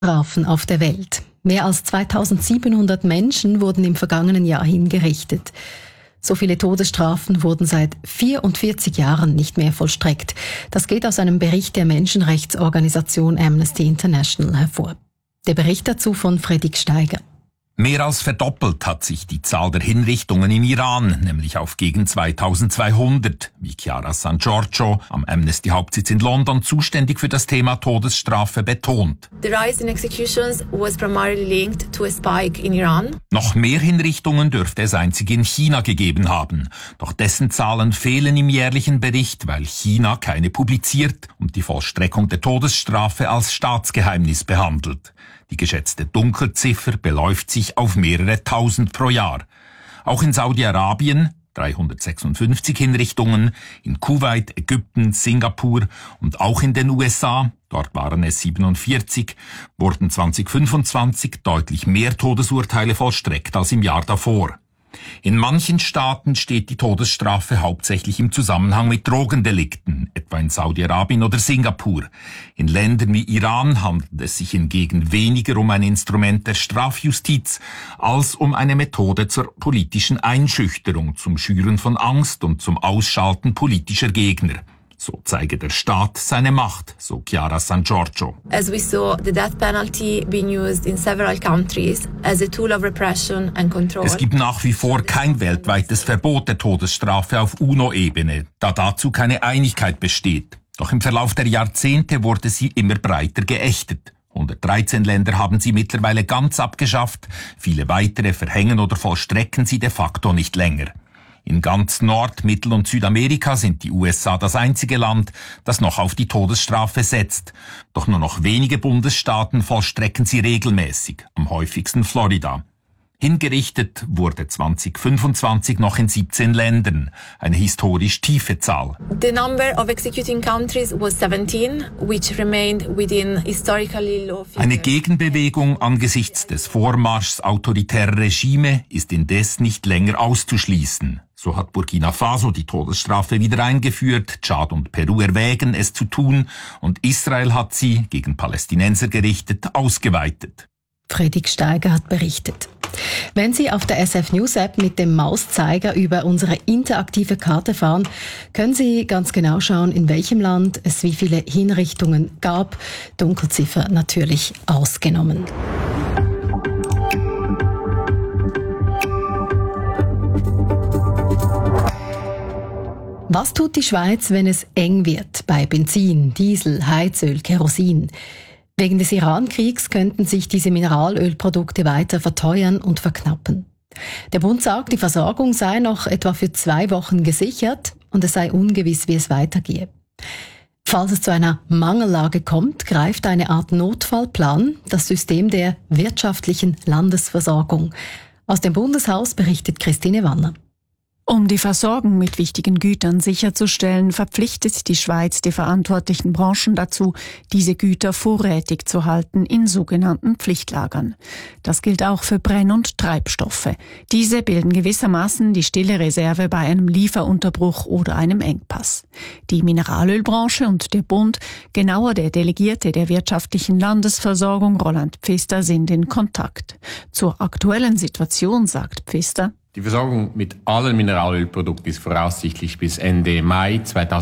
Strafen auf der Welt. Mehr als 2700 Menschen wurden im vergangenen Jahr hingerichtet. So viele Todesstrafen wurden seit 44 Jahren nicht mehr vollstreckt. Das geht aus einem Bericht der Menschenrechtsorganisation Amnesty International hervor. Der Bericht dazu von Fredrik Steiger. Mehr als verdoppelt hat sich die Zahl der Hinrichtungen im Iran, nämlich auf gegen 2200, wie Chiara San Giorgio, am Amnesty-Hauptsitz in London, zuständig für das Thema Todesstrafe, betont. The rise in executions was primarily linked to a spike in Iran. Noch mehr Hinrichtungen dürfte es einzig in China gegeben haben. Doch dessen Zahlen fehlen im jährlichen Bericht, weil China keine publiziert und die Vollstreckung der Todesstrafe als Staatsgeheimnis behandelt. Die geschätzte Dunkelziffer beläuft sich auf mehrere Tausend pro Jahr. Auch in Saudi-Arabien 356 Hinrichtungen, in Kuwait, Ägypten, Singapur und auch in den USA, dort waren es 47, wurden 2025 deutlich mehr Todesurteile vollstreckt als im Jahr davor. In manchen Staaten steht die Todesstrafe hauptsächlich im Zusammenhang mit Drogendelikten, etwa in Saudi-Arabien oder Singapur. In Ländern wie Iran handelt es sich hingegen weniger um ein Instrument der Strafjustiz als um eine Methode zur politischen Einschüchterung, zum Schüren von Angst und zum Ausschalten politischer Gegner. So zeige der Staat seine Macht, so Chiara San Giorgio. As we saw the death penalty being used in several countries as a tool of repression and control. Es gibt nach wie vor kein weltweites Verbot der Todesstrafe auf UNO-Ebene, da dazu keine Einigkeit besteht. Doch im Verlauf der Jahrzehnte wurde sie immer breiter geächtet. 113 Länder haben sie mittlerweile ganz abgeschafft, viele weitere verhängen oder vollstrecken sie de facto nicht länger. In ganz Nord-, Mittel- und Südamerika sind die USA das einzige Land, das noch auf die Todesstrafe setzt. Doch nur noch wenige Bundesstaaten vollstrecken sie regelmäßig, am häufigsten Florida. Hingerichtet wurde 2025 noch in 17 Ländern, eine historisch tiefe Zahl. The number of executing countries was 17, which remained within historically low figures. Eine Gegenbewegung angesichts des Vormarschs autoritärer Regime ist indes nicht länger auszuschließen. So hat Burkina Faso die Todesstrafe wieder eingeführt, Tschad und Peru erwägen, es zu tun, und Israel hat sie, gegen Palästinenser gerichtet, ausgeweitet. Fredrik Steiger hat berichtet. Wenn Sie auf der SF News App mit dem Mauszeiger über unsere interaktive Karte fahren, können Sie ganz genau schauen, in welchem Land es wie viele Hinrichtungen gab. Dunkelziffer natürlich ausgenommen. Was tut die Schweiz, wenn es eng wird bei Benzin, Diesel, Heizöl, Kerosin? Wegen des Iran-Kriegs könnten sich diese Mineralölprodukte weiter verteuern und verknappen. Der Bund sagt, die Versorgung sei noch etwa für 2 Wochen gesichert und es sei ungewiss, wie es weitergehe. Falls es zu einer Mangellage kommt, greift eine Art Notfallplan, das System der wirtschaftlichen Landesversorgung. Aus dem Bundeshaus berichtet Christine Wanner. Um die Versorgung mit wichtigen Gütern sicherzustellen, verpflichtet die Schweiz die verantwortlichen Branchen dazu, diese Güter vorrätig zu halten in sogenannten Pflichtlagern. Das gilt auch für Brenn- und Treibstoffe. Diese bilden gewissermaßen die stille Reserve bei einem Lieferunterbruch oder einem Engpass. Die Mineralölbranche und der Bund, genauer der Delegierte der wirtschaftlichen Landesversorgung Roland Pfister, sind in Kontakt. Zur aktuellen Situation sagt Pfister: Die Versorgung mit allen Mineralölprodukten ist voraussichtlich bis Ende Mai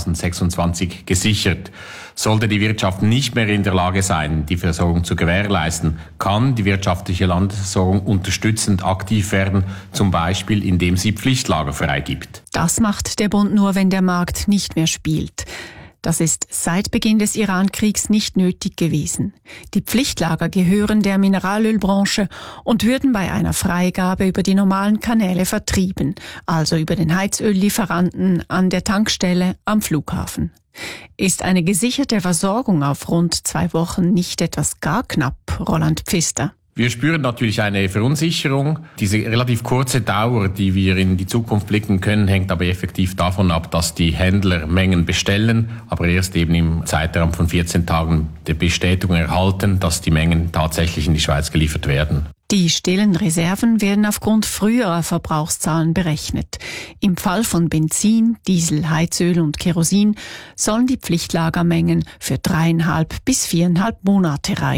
2026 gesichert. Sollte die Wirtschaft nicht mehr in der Lage sein, die Versorgung zu gewährleisten, kann die wirtschaftliche Landesversorgung unterstützend aktiv werden, zum Beispiel indem sie Pflichtlager freigibt. Das macht der Bund nur, wenn der Markt nicht mehr spielt. Das ist seit Beginn des Iran-Kriegs nicht nötig gewesen. Die Pflichtlager gehören der Mineralölbranche und würden bei einer Freigabe über die normalen Kanäle vertrieben, also über den Heizöllieferanten, an der Tankstelle, am Flughafen. Ist eine gesicherte Versorgung auf rund 2 Wochen nicht etwas gar knapp, Roland Pfister? Wir spüren natürlich eine Verunsicherung. Diese relativ kurze Dauer, die wir in die Zukunft blicken können, hängt aber effektiv davon ab, dass die Händler Mengen bestellen, aber erst eben im Zeitraum von 14 Tagen die Bestätigung erhalten, dass die Mengen tatsächlich in die Schweiz geliefert werden. Die stillen Reserven werden aufgrund früherer Verbrauchszahlen berechnet. Im Fall von Benzin, Diesel, Heizöl und Kerosin sollen die Pflichtlagermengen für 3,5 bis 4,5 Monate reichen.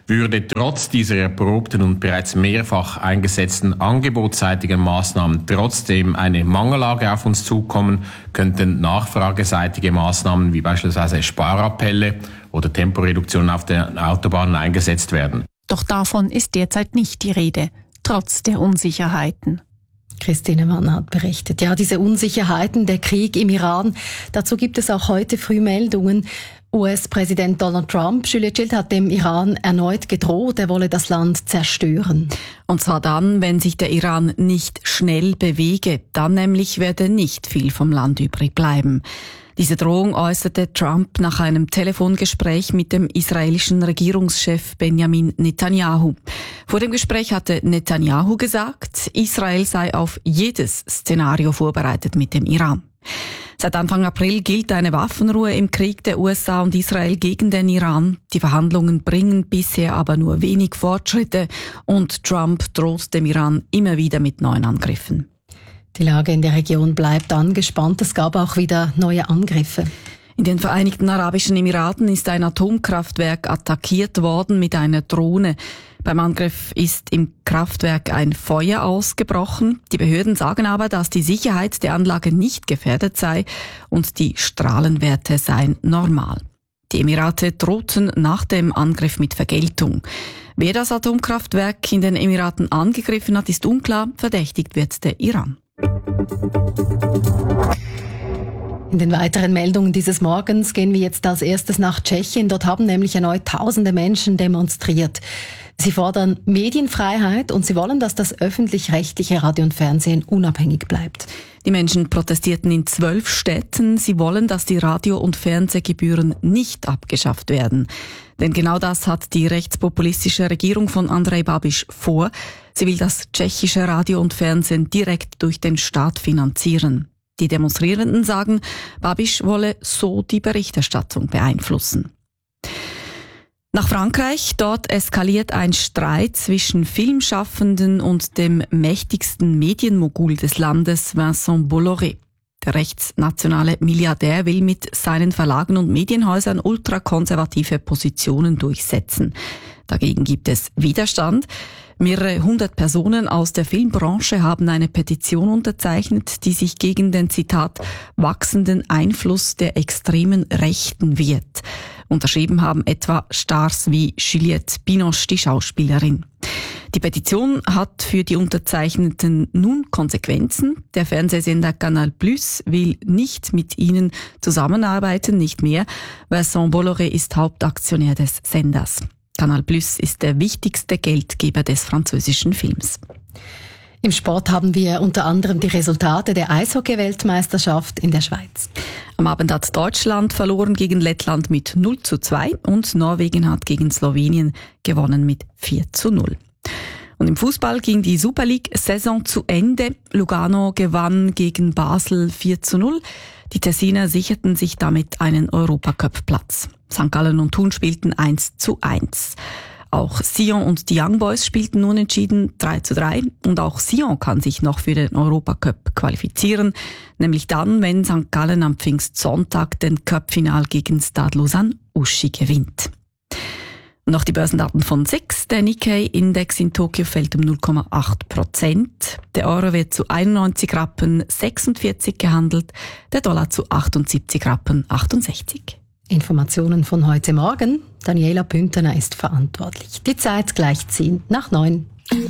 Würde trotz dieser erprobten und bereits mehrfach eingesetzten angebotsseitigen Maßnahmen trotzdem eine Mangellage auf uns zukommen, könnten nachfrageseitige Maßnahmen wie beispielsweise Sparappelle oder Temporeduktionen auf den Autobahnen eingesetzt werden. Doch davon ist derzeit nicht die Rede, trotz der Unsicherheiten. Christine Mann hat berichtet. Ja, diese Unsicherheiten, der Krieg im Iran, dazu gibt es auch heute früh Meldungen. US-Präsident Donald Trump, Julia Child, hat dem Iran erneut gedroht, er wolle das Land zerstören. Und zwar dann, wenn sich der Iran nicht schnell bewege. Dann nämlich werde nicht viel vom Land übrig bleiben. Diese Drohung äußerte Trump nach einem Telefongespräch mit dem israelischen Regierungschef Benjamin Netanyahu. Vor dem Gespräch hatte Netanyahu gesagt, Israel sei auf jedes Szenario vorbereitet mit dem Iran. Seit Anfang April gilt eine Waffenruhe im Krieg der USA und Israel gegen den Iran. Die Verhandlungen bringen bisher aber nur wenig Fortschritte und Trump droht dem Iran immer wieder mit neuen Angriffen. Die Lage in der Region bleibt angespannt. Es gab auch wieder neue Angriffe. In den Vereinigten Arabischen Emiraten ist ein Atomkraftwerk attackiert worden mit einer Drohne. Beim Angriff ist im Kraftwerk ein Feuer ausgebrochen. Die Behörden sagen aber, dass die Sicherheit der Anlage nicht gefährdet sei und die Strahlenwerte seien normal. Die Emirate drohten nach dem Angriff mit Vergeltung. Wer das Atomkraftwerk in den Emiraten angegriffen hat, ist unklar. Verdächtigt wird der Iran. In den weiteren Meldungen dieses Morgens gehen wir jetzt als erstes nach Tschechien. Dort haben nämlich erneut tausende Menschen demonstriert. Sie fordern Medienfreiheit und sie wollen, dass das öffentlich-rechtliche Radio und Fernsehen unabhängig bleibt. Die Menschen protestierten in 12 Städten. Sie wollen, dass die Radio- und Fernsehgebühren nicht abgeschafft werden. Denn genau das hat die rechtspopulistische Regierung von Andrej Babiš vor. Sie will das tschechische Radio und Fernsehen direkt durch den Staat finanzieren. Die Demonstrierenden sagen, Babiš wolle so die Berichterstattung beeinflussen. Nach Frankreich, dort eskaliert ein Streit zwischen Filmschaffenden und dem mächtigsten Medienmogul des Landes, Vincent Bolloré. Der rechtsnationale Milliardär will mit seinen Verlagen und Medienhäusern ultrakonservative Positionen durchsetzen. Dagegen gibt es Widerstand. Mehrere hundert Personen aus der Filmbranche haben eine Petition unterzeichnet, die sich gegen den, Zitat, wachsenden Einfluss der extremen Rechten wehrt. Unterschrieben haben etwa Stars wie Juliette Binoche, die Schauspielerin. Die Petition hat für die Unterzeichneten nun Konsequenzen. Der Fernsehsender Canal Plus will nicht mit ihnen zusammenarbeiten, nicht mehr. Vincent Bolloré ist Hauptaktionär des Senders. Canal Plus ist der wichtigste Geldgeber des französischen Films. Im Sport haben wir unter anderem die Resultate der Eishockey-Weltmeisterschaft in der Schweiz. Am Abend hat Deutschland verloren gegen Lettland mit 0:2 und Norwegen hat gegen Slowenien gewonnen mit 4:0. Und im Fußball ging die Super League-Saison zu Ende. Lugano gewann gegen Basel 4:0. Die Tessiner sicherten sich damit einen Europacup-Platz. St. Gallen und Thun spielten 1:1. Auch Sion und die Young Boys spielten unentschieden 3:3 und auch Sion kann sich noch für den Europacup qualifizieren, nämlich dann, wenn St. Gallen am Pfingstsonntag den Cup-Final gegen Stade Lausanne-Uschi gewinnt. Und noch die Börsendaten von SIX. Der Nikkei-Index in Tokio fällt um 0,8%. Der Euro wird zu 91 Rappen 46 gehandelt, der Dollar zu 78 Rappen 68. Informationen von heute Morgen. Daniela Püntener ist verantwortlich. Die Zeit gleich 10:09.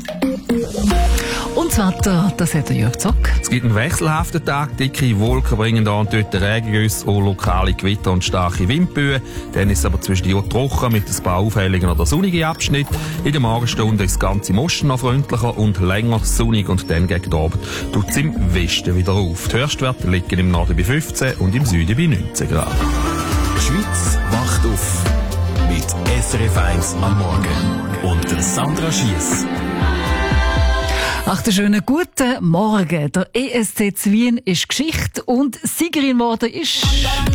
Und das Wetter, das hat der Jörg Zock. Es gibt einen wechselhaften Tag. Dicke Wolken bringen da und dort Regengüsse und lokale Gewitter und starke Windböen. Dann ist es aber zwischendurch trocken mit ein paar auffälligen oder sonnigen Abschnitten. In der Morgenstunde ist das Ganze im Osten noch freundlicher und länger sonnig und dann gegen Abend tut es im Westen wieder auf. Die Höchstwerte liegen im Norden bei 15 und im Süden bei 19 Grad. Die Schweiz wacht auf mit SRF 1 am Morgen und der Sandra Schiess. Ach, der schöne guten Morgen. Der ESC Zwien ist Geschichte und Siegerin geworden ist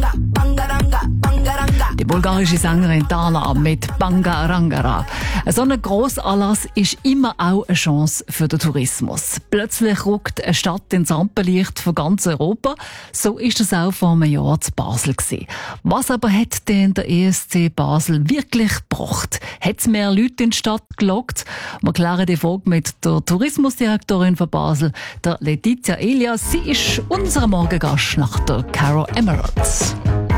die bulgarische Sängerin Dana mit Bangarangara. So ein Grossanlass ist immer auch eine Chance für den Tourismus. Plötzlich rückt eine Stadt ins Rampenlicht von ganz Europa. So ist es auch vor einem Jahr zu Basel gewesen. Was aber hat denn der ESC Basel wirklich gebracht? Hat es mehr Leute in die Stadt gelockt? Wir klären die Frage mit der Tourismusdirektorin von Basel, der Letizia Elias. Sie ist unser Morgengast nach der Caro Emeralds.